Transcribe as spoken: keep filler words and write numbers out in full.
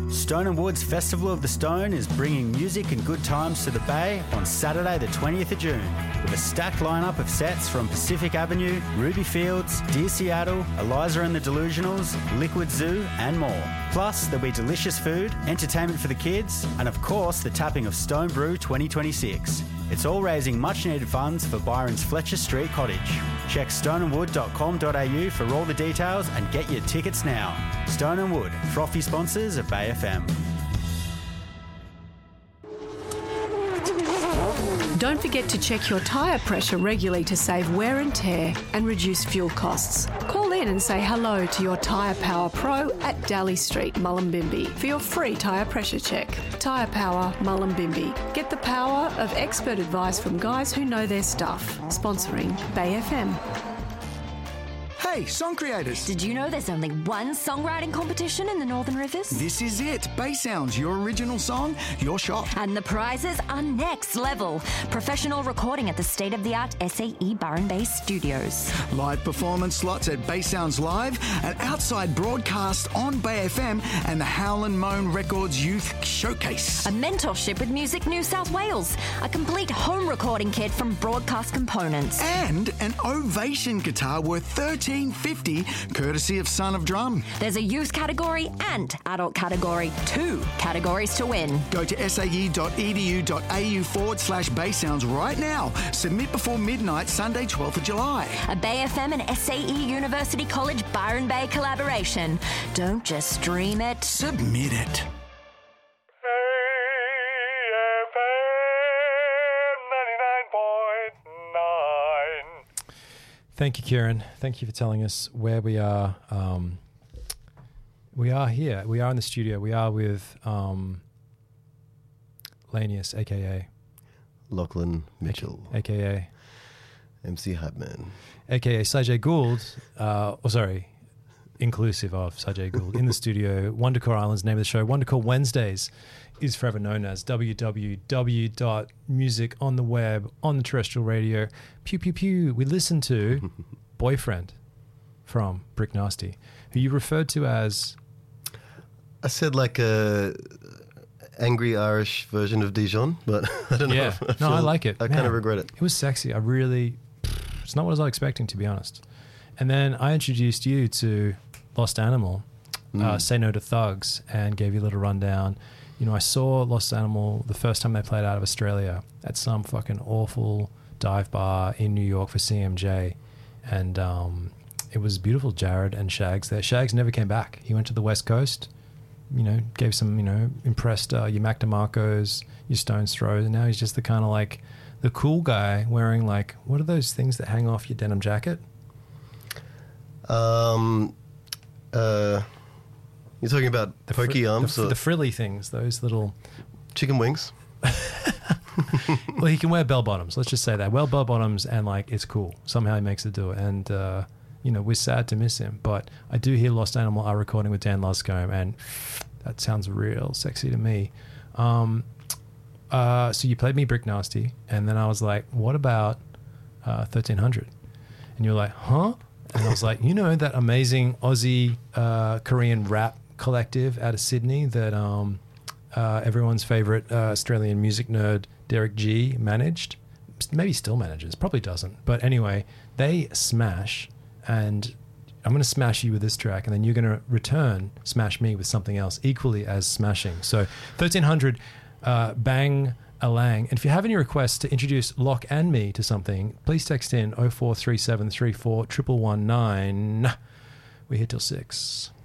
Stone and Wood's Festival of the Stone is bringing music and good times to the Bay on Saturday the twentieth of June with a stacked lineup of sets from Pacific Avenue, Ruby Fields, Dear Seattle, Eliza and the Delusionals, Liquid Zoo and more. Plus there'll be delicious food, entertainment for the kids and of course the tapping of Stone Brew twenty twenty-six. It's all raising much needed funds for Byron's Fletcher Street Cottage. Check stone and wood dot com dot a u for all the details and get your tickets now. Stone and Wood, frothy sponsors of Bay F M. Don't forget to check your tyre pressure regularly to save wear and tear and reduce fuel costs. Call in and say hello to your Tyre Power Pro at Daly Street, Mullumbimby for your free tyre pressure check. Tyre Power, Mullumbimby. Get the power of expert advice from guys who know their stuff. Sponsoring Bay F M. Hey, song creators! Did you know there's only one songwriting competition in the Northern Rivers? This is it. Bay Sounds, your original song, your shot. And the prizes are next level. Professional recording at the state-of-the-art S A E Byron Bay Studios. Live performance slots at Bay Sounds Live, an outside broadcast on Bay F M, and the Howlin' Moan Records Youth Showcase. A mentorship with Music New South Wales. A complete home recording kit from Broadcast Components. And an Ovation guitar worth thirteen fifty, courtesy of Son of Drum. There's a youth category and adult category. Two categories to win. Go to sae.edu.au forward slash Bay Sounds right now. Submit before midnight, Sunday, twelfth of July. A Bay F M and S A E University College Byron Bay collaboration. Don't just stream it. Submit it. Thank you, Kieran. Thank you for telling us where we are. Um, we are here. We are in the studio. We are with um, Lanius, a k a. Lachlan Mitchell. A K A. M C Hypeman. A K A Sajay Gould. Uh, oh, sorry. Inclusive of Sajay Gould in the studio. Wondercore Island's name of the show. Wondercore Wednesdays is forever known as w w w dot music on the web, on the terrestrial radio. Pew, pew, pew. We listen to Boyfriend from Brick Nasty, who you referred to as... I said like a angry Irish version of Dijon, but I don't know. Yeah, I no, I like it. I Man, kind of regret it. It was sexy. I really... It's not what I was expecting, to be honest. And then I introduced you to Lost Animal, mm. uh, Say No to Thugs, and gave you a little rundown. You know, I saw Lost Animal the first time they played out of Australia at some fucking awful dive bar in New York for C M J. And um, it was beautiful. Jared and Shags there. Shags never came back. He went to the West Coast, you know, gave some, you know, impressed uh, your Mac DeMarcos, your Stones Throws, and now he's just the kind of like the cool guy wearing like, what are those things that hang off your denim jacket? Um, uh... You're talking about the pokey fr- arms? The, fr- the frilly things, those little... Chicken wings? Well, he can wear bell bottoms. Let's just say that. Well, bell bottoms, and like, it's cool. Somehow he makes it do it. And, uh, you know, we're sad to miss him. But I do hear Lost Animal are recording with Dan Luscombe, and that sounds real sexy to me. Um, uh, so you played me Brick Nasty, and then I was like, what about uh, thirteen hundred? And you were like, huh? And I was like, you know, that amazing Aussie uh, Korean rap collective out of Sydney that um, uh, everyone's favorite uh, Australian music nerd Derek G managed, maybe still manages, probably doesn't. But anyway, they smash, and I'm going to smash you with this track, and then you're going to return smash me with something else equally as smashing. So thirteen hundred, uh, bang a lang. And if you have any requests to introduce Locke and me to something, please text in oh four three seven three four one one one nine. We're here till six.